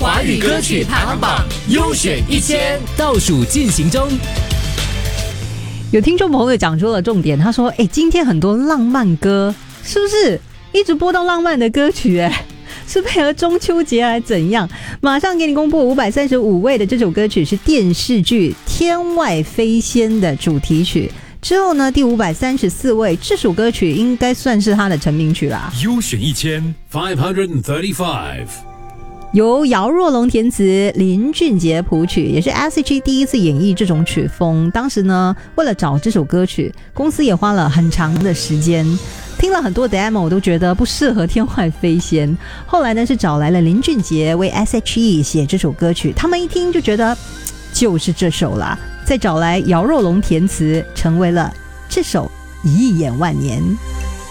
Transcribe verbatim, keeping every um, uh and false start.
华语歌曲排行榜优选一千倒数进行中。 有听众朋友讲出了重点，他说：“哎，今天很多浪漫歌，是不是一直播到浪漫的歌曲？哎，是配合中秋节还怎样？”马上给你公布五百三十五位的这首歌曲是电视剧《天外飞仙》的主题曲。之后呢，第五百三十四位，这首歌曲应该算是他的成名曲啦。 优选一千 five hundred thirty-five。 由姚若龙填词，林俊杰谱曲，也是 S H E 第一次演绎这种曲风。当时呢，为了找这首歌曲，公司也花了很长的时间，听了很多 demo， 我都觉得不适合天外飞仙。后来呢，是找来了林俊杰为 S H E 写这首歌曲，他们一听就觉得就是这首啦，再找来姚若龙填词，成为了这首一眼万年。